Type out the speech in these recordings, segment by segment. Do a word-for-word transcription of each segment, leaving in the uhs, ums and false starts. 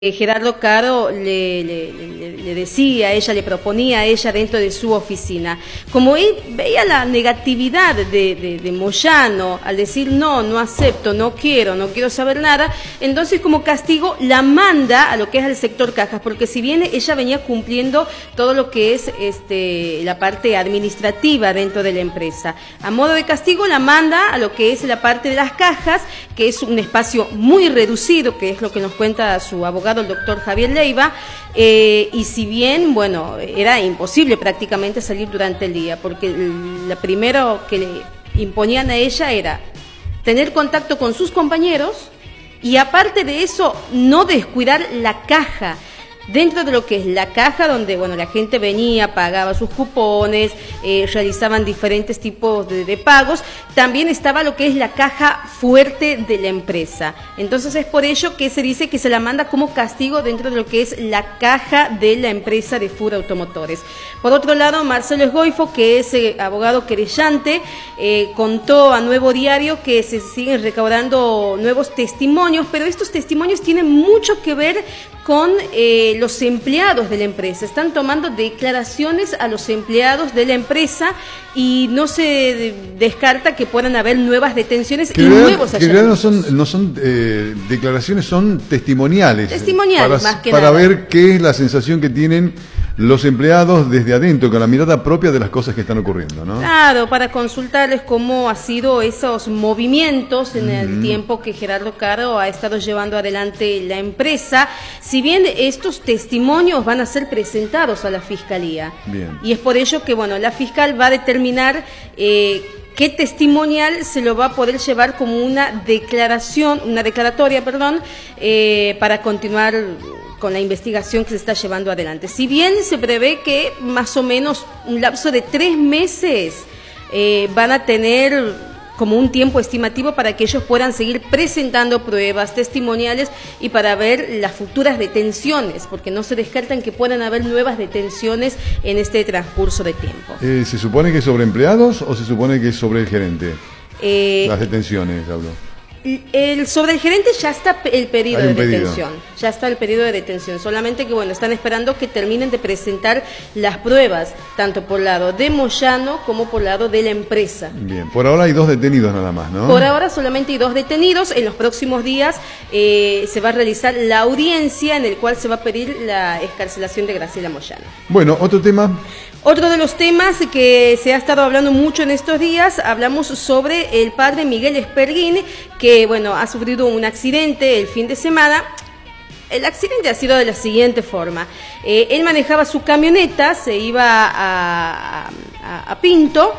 Gerardo Caro le, le, le, le decía a ella, le proponía a ella dentro de su oficina. Como él veía la negatividad de, de, de Moyano al decir no, no acepto, no quiero, no quiero saber nada, entonces como castigo la manda a lo que es el sector cajas, porque si bien ella venía cumpliendo todo lo que es este, la parte administrativa dentro de la empresa, a modo de castigo la manda a lo que es la parte de las cajas, que es un espacio muy reducido, que es lo que nos cuenta su abogado, el doctor Javier Leiva, eh, y si bien, bueno, era imposible prácticamente salir durante el día, porque lo primero que le imponían a ella era tener contacto con sus compañeros y aparte de eso, no descuidar la caja. Dentro de lo que es la caja, donde bueno la gente venía, pagaba sus cupones, eh, realizaban diferentes tipos de, de pagos, también estaba lo que es la caja fuerte de la empresa. Entonces es por ello que se dice que se la manda como castigo dentro de lo que es la caja de la empresa de Fura Automotores. Por otro lado, Marcelo Esgoifo, que es eh, abogado querellante, eh, contó a Nuevo Diario que se siguen recaudando nuevos testimonios, pero estos testimonios tienen mucho que ver con eh, los empleados de la empresa. Están tomando declaraciones a los empleados de la empresa y no se descarta que puedan haber nuevas detenciones que y real, nuevos que no son, no son eh, declaraciones, son testimoniales. Testimoniales, para, más que para nada. ver qué es la sensación que tienen los empleados desde adentro, con la mirada propia de las cosas que están ocurriendo, ¿no? Claro, para consultarles cómo ha sido esos movimientos en el mm. tiempo que Gerardo Caro ha estado llevando adelante la empresa. Si bien estos testimonios van a ser presentados a la Fiscalía. Bien. Y es por ello que, bueno, la fiscal va a determinar eh, qué testimonial se lo va a poder llevar como una declaración, una declaratoria, perdón, eh, para continuar con la investigación que se está llevando adelante. Si bien se prevé que más o menos un lapso de tres meses eh, van a tener como un tiempo estimativo para que ellos puedan seguir presentando pruebas testimoniales y para ver las futuras detenciones, porque no se descartan que puedan haber nuevas detenciones en este transcurso de tiempo. Eh, ¿Se supone que es sobre empleados o se supone que es sobre el gerente? Eh, Las detenciones, hablo. El, sobre el gerente ya está el pedido de pedido. detención, ya está el pedido de detención, solamente que bueno, están esperando que terminen de presentar las pruebas, tanto por lado de Moyano como por lado de la empresa. Bien, por ahora hay dos detenidos nada más, ¿no? Por ahora solamente hay dos detenidos, en los próximos días eh, se va a realizar la audiencia en el cual se va a pedir la excarcelación de Graciela Moyano. Bueno, otro tema. Otro de los temas que se ha estado hablando mucho en estos días, hablamos sobre el padre Miguel Esperguín, que bueno, ha sufrido un accidente el fin de semana. El accidente ha sido de la siguiente forma. Eh, él manejaba su camioneta, se iba a, a, a Pinto,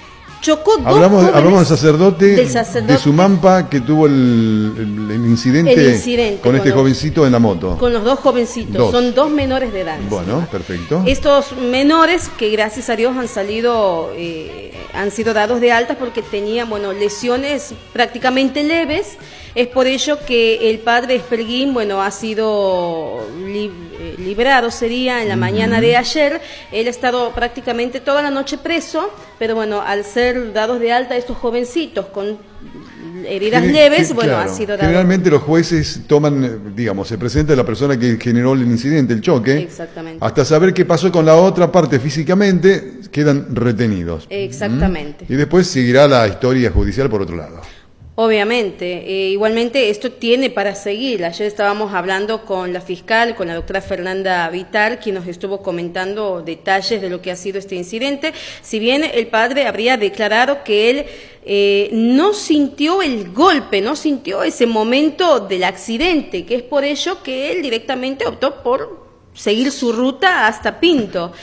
chocó dos hablamos, jóvenes, hablamos del sacerdote, del sacerdote de Sumampa, que tuvo el, el, el, incidente el incidente con, con este los, jovencito en la moto. Con los dos jovencitos, dos. Son dos menores de edad. Bueno, perfecto. Estos menores que gracias a Dios han salido, eh, han sido dados de alta porque tenían, bueno, lesiones prácticamente leves. Es por ello que el padre Esperguín, bueno, ha sido li eh, liberado, sería en la uh-huh. mañana de ayer. Él ha estado prácticamente toda la noche preso, pero bueno, al ser dados de alta estos jovencitos con heridas que, leves, que, bueno, claro. ha sido dado. Generalmente los jueces toman, digamos, se presenta la persona que generó el incidente, el choque. Exactamente. Hasta saber qué pasó con la otra parte físicamente, quedan retenidos. Exactamente. ¿Mm? Y después seguirá la historia judicial por otro lado. Obviamente, eh, igualmente esto tiene para seguir. Ayer estábamos hablando con la fiscal, con la doctora Fernanda Vitar, quien nos estuvo comentando detalles de lo que ha sido este incidente. Si bien el padre habría declarado que él eh, no sintió el golpe, no sintió ese momento del accidente, que es por ello que él directamente optó por seguir su ruta hasta Pinto.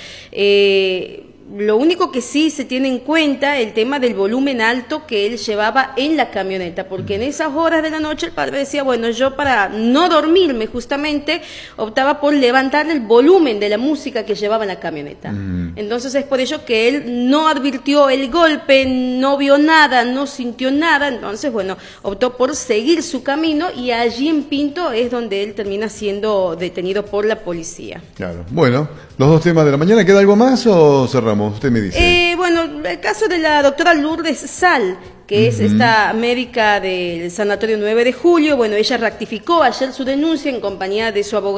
Eh, Lo único que sí se tiene en cuenta el tema del volumen alto que él llevaba en la camioneta, porque en esas horas de la noche el padre decía, bueno, yo para no dormirme justamente optaba por levantar el volumen de la música que llevaba en la camioneta. Mm. Entonces es por ello que él no advirtió el golpe, no vio nada, no sintió nada, entonces bueno, optó por seguir su camino y allí en Pinto es donde él termina siendo detenido por la policía. Claro, bueno, los dos temas de la mañana, ¿queda algo más o cerramos? Usted me dice. Eh, bueno, el caso de la doctora Lourdes Sal, que es esta médica del Sanatorio nueve de julio. Bueno, ella rectificó ayer su denuncia en compañía de su abogado